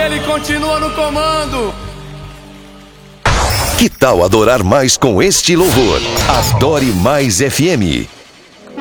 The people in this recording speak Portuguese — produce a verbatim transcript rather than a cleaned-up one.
Ele continua no comando. Que tal adorar mais com este louvor? Adore Mais F M.